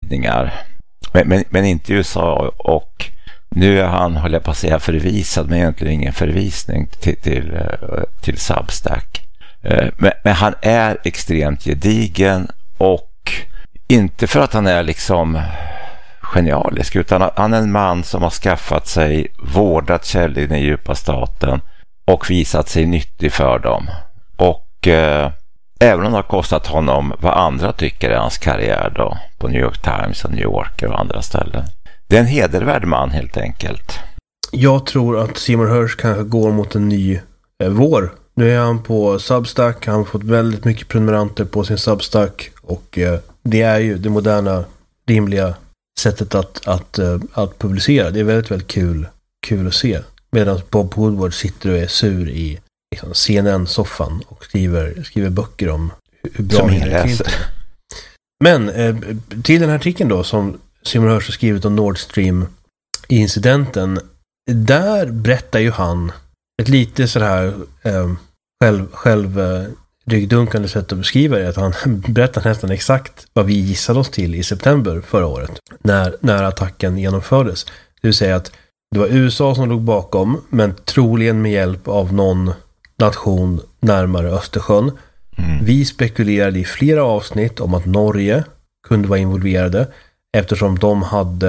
ritningar. Men inte i USA, och nu är han, håller jag på att säga, förvisad, men egentligen ingen förvisning till Substack. Men han är extremt gedigen, och inte för att han är liksom genialisk, utan han är en man som har skaffat sig, vårdat källor i den djupa staten och visat sig nyttig för dem. Och även om det har kostat honom vad andra tycker är hans karriär då, på New York Times och New Yorker och andra ställen. Det är en hedervärd man helt enkelt. Jag tror att Seymour Hersh kanske går mot en ny vår. Nu är han på Substack, han har fått väldigt mycket prenumeranter på sin Substack, och det är ju det moderna, rimliga sättet att publicera. Det är väldigt, väldigt kul att se. Medan Bob Woodward sitter och är sur i liksom CNN-soffan och skriver böcker om hur bra det är. Men till den här artikeln då som Seymour Hersh har skrivit om Nord Stream-incidenten, där berättar ju han ett lite sådär ryggdunkande sätt att beskriva det, att han berättar nästan exakt vad vi gissade oss till i september förra året när attacken genomfördes. Det vill säga att det var USA som låg bakom, men troligen med hjälp av någon nation närmare Östersjön. Vi spekulerade i flera avsnitt om att Norge kunde vara involverade, eftersom de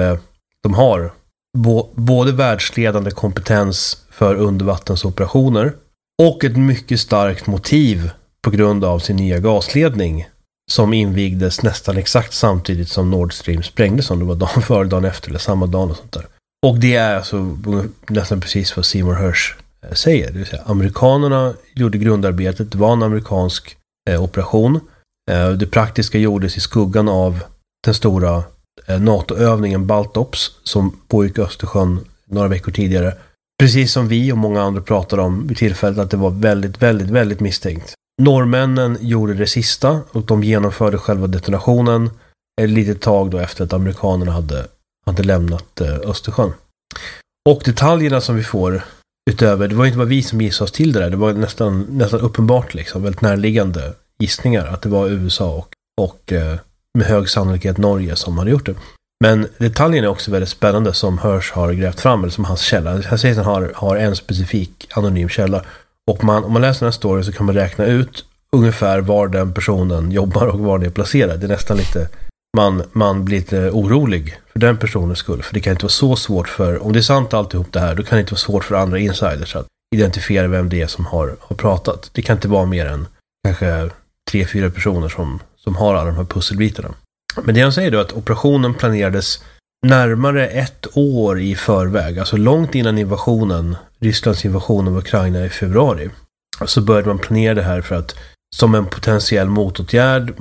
har både världsledande kompetens för undervattensoperationer och ett mycket starkt motiv på grund av sin nya gasledning som invigdes nästan exakt samtidigt som Nord Stream sprängdes, som det var dagen före, dagen efter eller samma dag och sånt där. Och det är alltså nästan precis vad Seymour Hersh säger. Det vill säga, amerikanerna gjorde grundarbetet, det var en amerikansk operation. Det praktiska gjordes i skuggan av den stora NATO-övningen Baltops som pågick i Östersjön några veckor tidigare. Precis som vi och många andra pratade om vid tillfället, att det var väldigt, väldigt, väldigt misstänkt. Norrmännen gjorde det sista, och de genomförde själva detonationen ett litet tag då efter att amerikanerna hade lämnat Östersjön. Och detaljerna som vi får utöver, det var inte bara vi som gissade oss till det där, det var nästan uppenbart liksom, väldigt närliggande gissningar att det var USA och med hög sannolikhet Norge som hade gjort det. Men detaljerna är också väldigt spännande som Hersh har grävt fram, eller som hans källa. Han säger att han har en specifik anonym källa. Och om man läser den här storyn så kan man räkna ut ungefär var den personen jobbar och var den är placerad. Det är nästan lite, man blir lite orolig för den personens skull. För det kan inte vara så svårt för, om det är sant alltihop det här, då kan det inte vara svårt för andra insiders att identifiera vem det är som har pratat. Det kan inte vara mer än kanske 3-4 personer som har alla de här pusselbitarna. Men det han säger då är att operationen planerades närmare 1 år i förväg, alltså långt innan Rysslands invasion av Ukraina i februari. Så började man planera det här för att, som en potentiell motåtgärd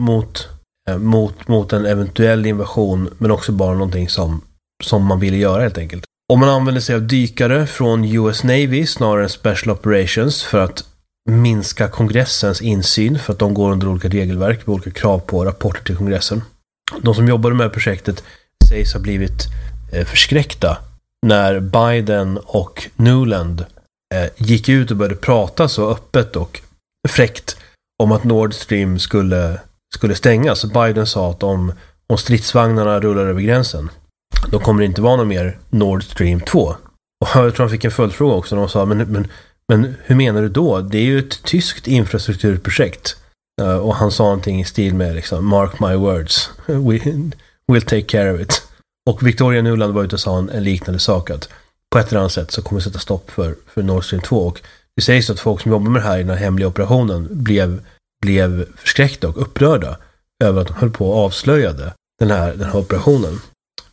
mot en eventuell invasion, men också bara någonting som man ville göra helt enkelt. Och man använde sig av dykare från US Navy snarare än Special Operations för att minska kongressens insyn, för att de går under olika regelverk med olika krav på rapporter till kongressen. De som jobbade med projektet sägs ha blivit förskräckta när Biden och Nuland gick ut och började prata så öppet och fräckt om att Nord Stream skulle stängas. Så Biden sa att om stridsvagnarna rullar över gränsen, då kommer det inte vara någon mer Nord Stream 2. Och jag tror han fick en följdfråga också när de sa, men hur menar du då? Det är ju ett tyskt infrastrukturprojekt. Och han sa någonting i stil med liksom, mark my words, we'll take care of it. Och Victoria Nuland var ute och sa en liknande sak, att på ett eller annat sätt så kommer vi sätta stopp för Nord Stream 2. Och det sägs att folk som jobbar med det här i den här hemliga operationen blev förskräckta och upprörda över att de höll på och avslöjade den här operationen.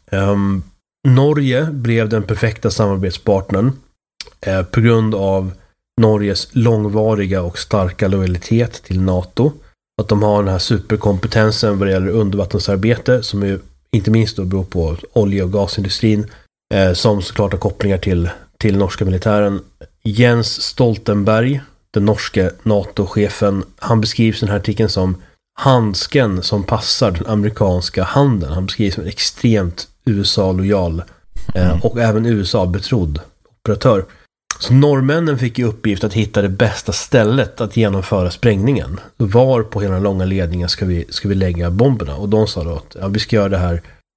Norge blev den perfekta samarbetspartnern på grund av Norges långvariga och starka lojalitet till NATO. Att de har den här superkompetensen vad det gäller undervattensarbete, som ju inte minst då beror på olje- och gasindustrin, som såklart har kopplingar till norska militären. Jens Stoltenberg, den norske NATO-chefen, han beskrivs i den här artikeln som handsken som passar den amerikanska handeln. Han beskrivs som en extremt USA-lojal och även USA-betrodd operatör. Så norrmännen fick i uppgift att hitta det bästa stället att genomföra sprängningen. Var på hela den långa ledningen ska vi lägga bomberna? Och de sa då att vi ska göra det här